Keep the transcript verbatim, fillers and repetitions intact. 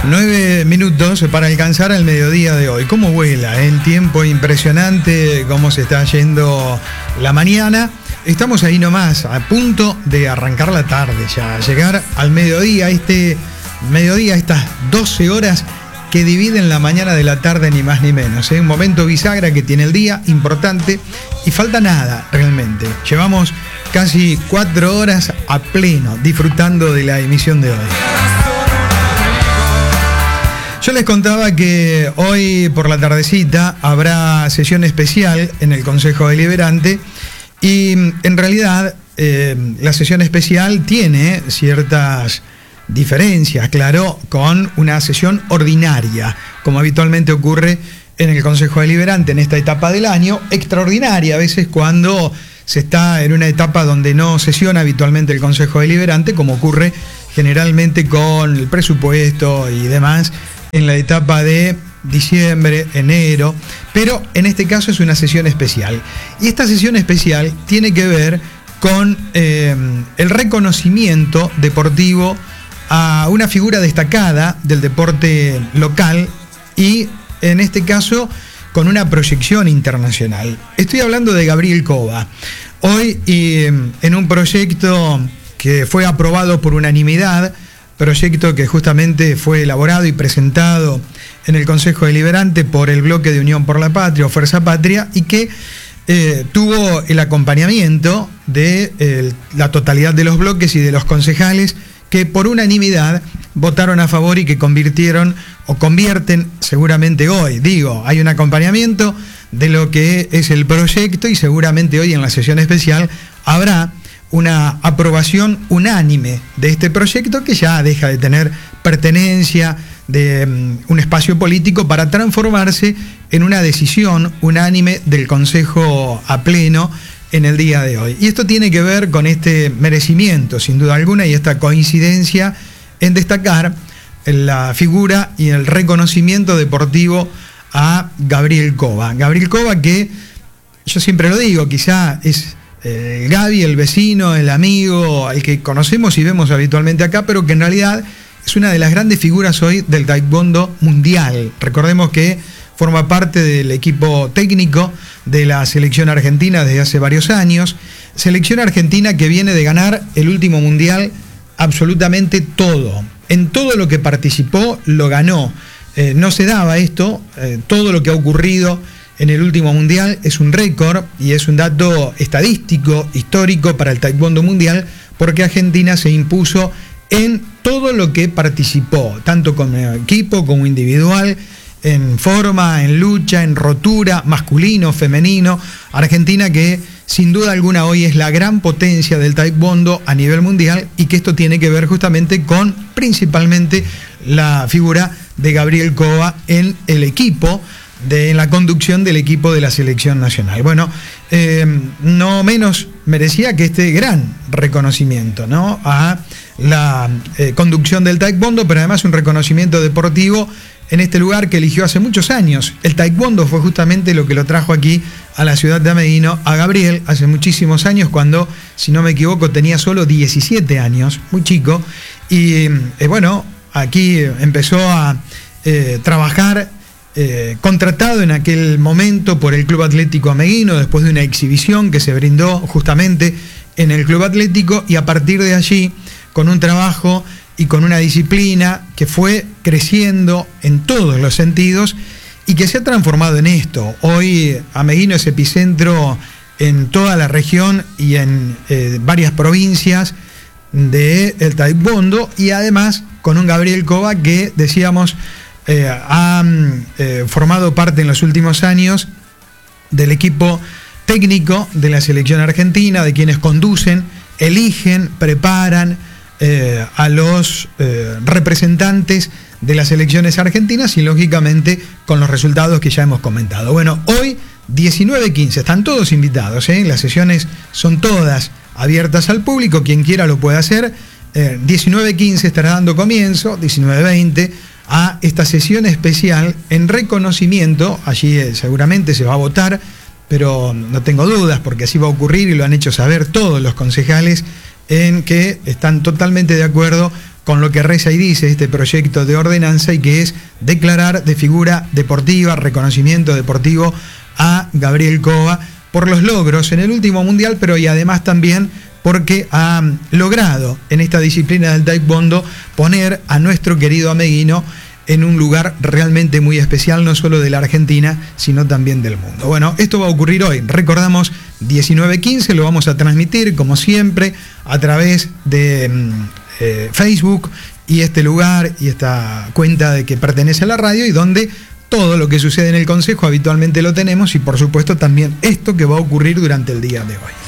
Nueve minutos para alcanzar al mediodía de hoy. ¿Cómo vuela? El tiempo impresionante, cómo se está yendo la mañana. Estamos ahí nomás, a punto de arrancar la tarde ya, llegar al mediodía, este mediodía, estas doce horas que dividen la mañana de la tarde, ni más ni menos. ¿eh? Un momento bisagra que tiene el día, importante, y falta nada realmente. Llevamos casi cuatro horas a pleno, disfrutando de la emisión de hoy. Yo les contaba que hoy por la tardecita habrá sesión especial en el Consejo Deliberante y en realidad eh, la sesión especial tiene ciertas diferencias, claro, con una sesión ordinaria, como habitualmente ocurre en el Consejo Deliberante en esta etapa del año, extraordinaria a veces cuando se está en una etapa donde no sesiona habitualmente el Consejo Deliberante, como ocurre generalmente con el presupuesto y demás, en la etapa de diciembre, enero, pero en este caso es una sesión especial. Y esta sesión especial tiene que ver con eh, el reconocimiento deportivo a una figura destacada del deporte local y en este caso con una proyección internacional. Estoy hablando de Gabriel Coba. Hoy y en un proyecto que fue aprobado por unanimidad, proyecto que justamente fue elaborado y presentado en el Consejo Deliberante por el bloque de Unión por la Patria o Fuerza Patria y que eh, tuvo el acompañamiento de eh, la totalidad de los bloques y de los concejales que por unanimidad votaron a favor y que convirtieron o convierten seguramente hoy. Digo, hay un acompañamiento de lo que es el proyecto y seguramente hoy en la sesión especial habrá una aprobación unánime de este proyecto que ya deja de tener pertenencia de um, un espacio político para transformarse en una decisión unánime del Consejo a pleno en el día de hoy. Y esto tiene que ver con este merecimiento, sin duda alguna, y esta coincidencia en destacar la figura y el reconocimiento deportivo a Gabriel Coba. Gabriel Coba que, yo siempre lo digo, quizá es el Gaby, el vecino, el amigo, el que conocemos y vemos habitualmente acá, pero que en realidad es una de las grandes figuras hoy del taekwondo mundial. Recordemos que forma parte del equipo técnico de la selección argentina desde hace varios años. Selección argentina que viene de ganar el último mundial absolutamente todo. En todo lo que participó lo ganó. Eh, no se daba esto, eh, todo lo que ha ocurrido en el último mundial es un récord y es un dato estadístico, histórico para el taekwondo mundial, porque Argentina se impuso en todo lo que participó, tanto como equipo como individual, en forma, en lucha, en rotura, masculino, femenino. Argentina que sin duda alguna hoy es la gran potencia del taekwondo a nivel mundial y que esto tiene que ver justamente con principalmente la figura de Gabriel Coba en el equipo, de en la conducción del equipo de la selección nacional. Bueno, eh, no menos merecía que este gran reconocimiento, ¿no?, a la eh, conducción del taekwondo, pero además un reconocimiento deportivo en este lugar que eligió hace muchos años. El taekwondo fue justamente lo que lo trajo aquí a la ciudad de Ameguino, a Gabriel, hace muchísimos años, cuando, si no me equivoco, tenía solo diecisiete años, muy chico, y eh, bueno, aquí empezó a eh, trabajar Eh, contratado en aquel momento por el Club Atlético Ameguino después de una exhibición que se brindó justamente en el Club Atlético, y a partir de allí con un trabajo y con una disciplina que fue creciendo en todos los sentidos y que se ha transformado en esto. Hoy Ameguino es epicentro en toda la región y en eh, varias provincias del taekwondo, y además con un Gabriel Coba que, decíamos, Eh, ha eh, formado parte en los últimos años del equipo técnico de la selección argentina, de quienes conducen, eligen, preparan eh, a los eh, representantes de las selecciones argentinas y lógicamente con los resultados que ya hemos comentado. Bueno, hoy diecinueve quince, están todos invitados, ¿eh? Las sesiones son todas abiertas al público, quien quiera lo puede hacer. eh, diecinueve quince estará dando comienzo, diecinueve veinte, a esta sesión especial en reconocimiento. Allí eh, seguramente se va a votar, pero no tengo dudas porque así va a ocurrir y lo han hecho saber todos los concejales, en que están totalmente de acuerdo con lo que reza y dice este proyecto de ordenanza, y que es declarar de figura deportiva, reconocimiento deportivo a Gabriel Cova por los logros en el último mundial, pero y además también porque ha logrado en esta disciplina del taekwondo poner a nuestro querido Ameguino en un lugar realmente muy especial, no solo de la Argentina, sino también del mundo. Bueno, esto va a ocurrir hoy, recordamos, diecinueve quince, lo vamos a transmitir, como siempre, a través de eh, Facebook, y este lugar y esta cuenta de que pertenece a la radio, y donde todo lo que sucede en el Consejo habitualmente lo tenemos, y por supuesto también esto que va a ocurrir durante el día de hoy.